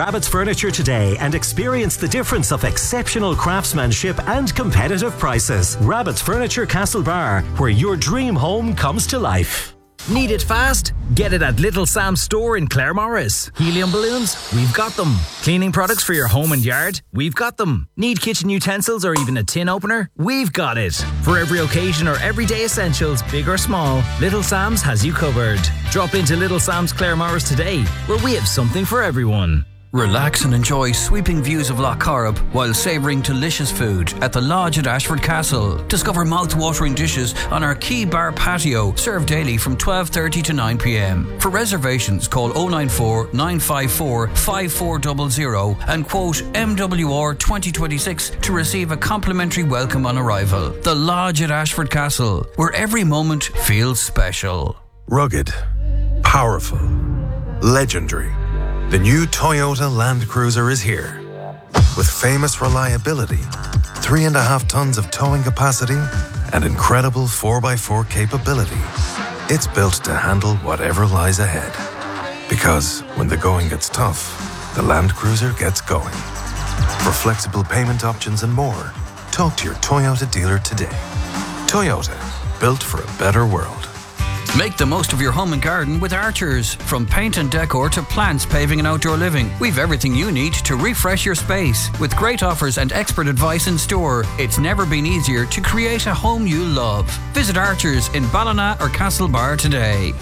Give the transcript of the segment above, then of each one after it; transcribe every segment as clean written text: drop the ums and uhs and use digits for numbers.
Rabbit's Furniture today and experience the difference of exceptional craftsmanship and competitive prices. Rabbit's Furniture Castlebar, where your dream home comes to life. Need it fast? Get it at Little Sam's store in Claremorris. Helium balloons? We've got them. Cleaning products for your home and yard? We've got them. Need kitchen utensils or even a tin opener? We've got it. For every occasion or everyday essentials, big or small, Little Sam's has you covered. Drop into Little Sam's Claremorris today, where we have something for everyone. Relax and enjoy sweeping views of Loch Corrib while savouring delicious food at the Lodge at Ashford Castle. Discover mouth-watering dishes on our Key Bar patio, served daily from 12:30 to 9 p.m. For reservations, call 094 954 5400 and quote MWR 2026 to receive a complimentary welcome on arrival. The Lodge at Ashford Castle, where every moment feels special. Rugged, powerful, legendary. The new Toyota Land Cruiser is here. With famous reliability, 3.5 tons of towing capacity, and incredible 4x4 capability. It's built to handle whatever lies ahead. Because when the going gets tough, the Land Cruiser gets going. For flexible payment options and more, talk to your Toyota dealer today. Toyota, built for a better world. Make the most of your home and garden with Archers. From paint and decor to plants, paving and outdoor living, we've everything you need to refresh your space. With great offers and expert advice in store, it's never been easier to create a home you love. Visit Archers in Ballina or Castlebar today.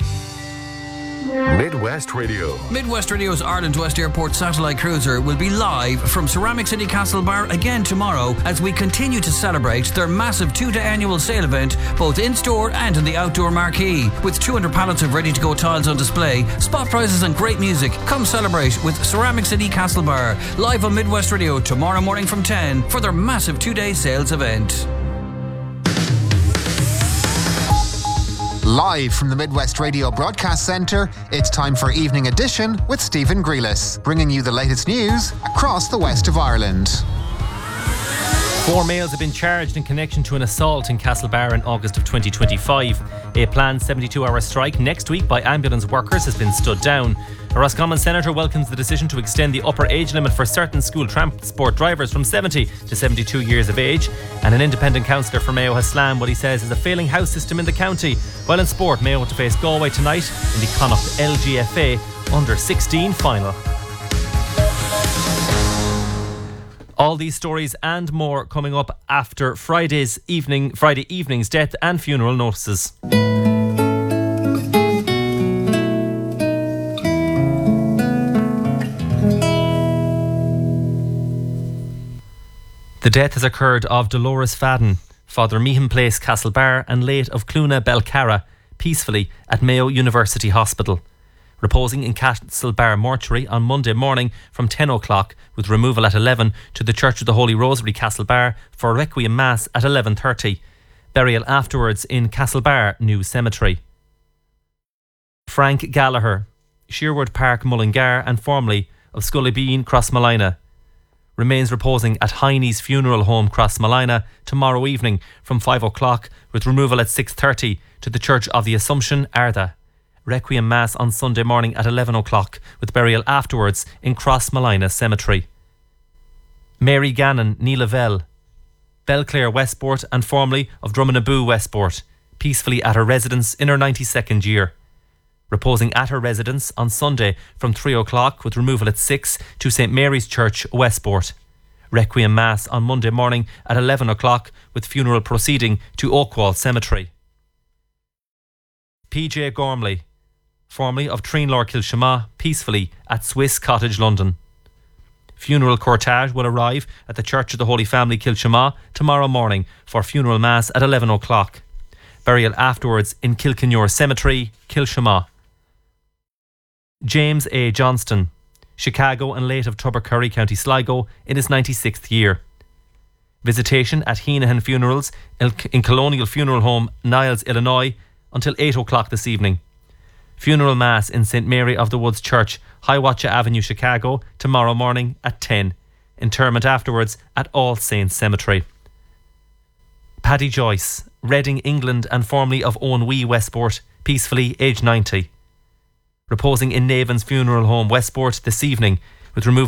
Midwest Radio. Midwest Radio's Ireland West Airport satellite cruiser will be live from Ceramic City Castlebar again tomorrow as we continue to celebrate their massive 2-day annual sale event, both in-store and in the outdoor marquee. With 200 pallets of ready-to-go tiles on display, spot prizes and great music, come celebrate with Ceramic City Castlebar. Live on Midwest Radio tomorrow morning from 10 for their massive 2-day sales event. Live from the Midwest Radio Broadcast Centre, it's time for Evening Edition with Stephen Grealis, bringing you the latest news across the west of Ireland. 4 males have been charged in connection to an assault in Castlebar in August of 2025. A planned 72-hour strike next week by ambulance workers has been stood down. A Roscommon senator welcomes the decision to extend the upper age limit for certain school transport drivers from 70 to 72 years of age. And an independent councillor for Mayo has slammed what he says is a failing house system in the county. While in sport, Mayo want to face Galway tonight in the Connacht LGFA Under-16 final. All these stories and more coming up after Friday evening's death and funeral notices. The death has occurred of Dolores Fadden, Father Meehan Place, Castlebar, and late of Cluna Belcarra, peacefully at Mayo University Hospital. Reposing in Castlebar mortuary on Monday morning from 10 o'clock with removal at 11 to the Church of the Holy Rosary, Castlebar, for a Requiem Mass at 11:30. Burial afterwards in Castlebar New Cemetery. Frank Gallagher, Sherwood Park, Mullingar, and formerly of Scullybean, Crossmolina, remains reposing at Heine's Funeral Home, Crossmolina, tomorrow evening from 5 o'clock with removal at 6:30 to the Church of the Assumption, Arda. Requiem Mass on Sunday morning at 11 o'clock with burial afterwards in Crossmolina Cemetery. Mary Gannon, Neelavelle, Belclare, Westport, and formerly of Drummonaboo, Westport, peacefully at her residence in her 92nd year. Reposing at her residence on Sunday from 3 o'clock with removal at 6 to St Mary's Church, Westport. Requiem Mass on Monday morning at 11 o'clock with funeral proceeding to Oakwall Cemetery. PJ Gormley, formerly of Treenlaw, Kilshama, peacefully at Swiss Cottage, London. Funeral cortege will arrive at the Church of the Holy Family, Kilshama, tomorrow morning for funeral mass at 11 o'clock. Burial afterwards in Kilkenure Cemetery, Kilshama. James A. Johnston, Chicago and late of Tubbercurry, County Sligo, in his 96th year. Visitation at Heenahan Funerals in Colonial Funeral Home, Niles, Illinois, until 8 o'clock this evening. Funeral Mass in St Mary of the Woods Church, Hiawatha Avenue, Chicago, tomorrow morning at 10. Interment afterwards at All Saints Cemetery. Paddy Joyce, Reading, England, and formerly of Owenwee, Westport, peacefully, aged 90. Reposing in Navan's Funeral Home, Westport, this evening, with removal